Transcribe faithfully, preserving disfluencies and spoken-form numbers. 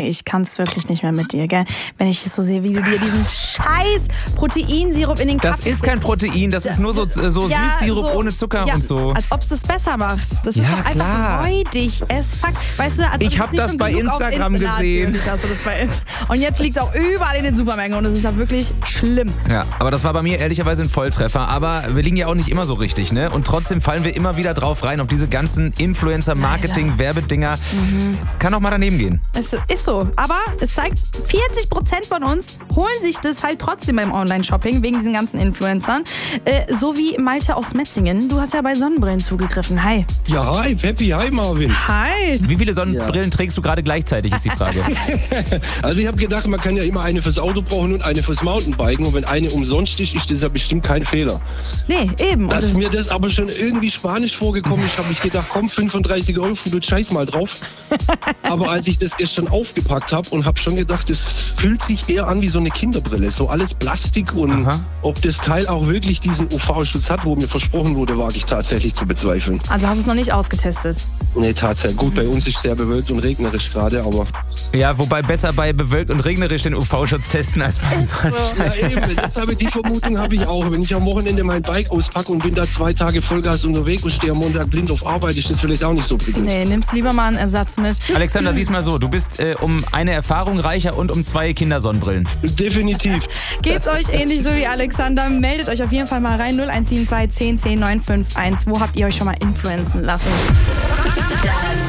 ey, ich kann es wirklich nicht mehr mit dir, gell? Wenn ich so sehe, wie du dir diesen scheiß Proteinsirup in den Kaffee... Das ist kein Protein, das ist nur so, so ja, Süßsirup so, ohne Zucker ja, und so. Als ob es das besser macht. Das ist Ja, doch einfach klar. räudig as fuck. Weißt du, als ob Ich hab nicht das schon bei genug auf Instagram Insta- gesehen. Natürlich hast du das bei Insta. Und jetzt liegt es auch überall in den Supermärkten und es ist ja wirklich schlimm. Ja, aber das war bei mir ehrlicherweise ein Volltreffer. Aber wir liegen ja auch nicht immer so richtig, ne? Und trotzdem fallen wir immer wieder drauf rein, auf diese ganzen Influencer-Marketing-Werbedinger. Mhm. Kann auch mal daneben gehen. Es ist so. Aber es zeigt, vierzig Prozent von uns holen sich das halt trotzdem beim Online-Shopping, wegen diesen ganzen Influencern. Äh, so wie Malte aus Metzingen. Du hast ja bei Sonnenbrillen zugegriffen. Hi. Ja, hi, Peppi, hi, Marvin. Hi. Wie viele Sonnenbrillen ja. trägst du gerade gleichzeitig, ist die Frage. Also ich habe gedacht, man kann ja immer eine fürs Auto brauchen und eine fürs Mountainbiken. Und wenn eine umsonst ist, ist das ja bestimmt kein Fehler. Nee, eben. Dass mir das aber schon irgendwie spanisch vorgekommen ist, habe ich gedacht, komm, fünfunddreißig Euro, du scheiß mal drauf. Aber als ich das gestern aufgepackt habe und habe schon gedacht, das fühlt sich eher an wie so eine Kinderbrille. So alles Plastik und Aha. ob das Teil auch wirklich diesen U V-Schutz hat, wo mir versprochen wurde, wage ich tatsächlich zu bezweifeln. Also hast du es noch nicht ausgetestet? Nee, tatsächlich. Gut, bei uns ist es sehr bewölkt und regnerisch gerade, aber... Ja, wobei besser bei bewölkt und regnerisch den U V-Schutz testen als beim Sonnenschein. Ja, eben. Das habe, die Vermutung habe ich auch. Wenn ich am Wochenende mein Bike auspacke und bin da zwei Tage Vollgas unterwegs und stehe am Montag blind auf Arbeit, ist das vielleicht auch nicht so prickelnd. Nee, nimmst lieber mal einen Ersatz mit. Alexander, sieh's mal so, du bist äh, um eine Erfahrung reicher und um zwei Kindersonnenbrillen. Definitiv. Geht's euch ähnlich so wie Alexander? Meldet euch auf jeden Fall mal rein. null eins sieben zwei zehn zehn neun fünf eins. Wo habt ihr euch schon mal influenzen lassen? Das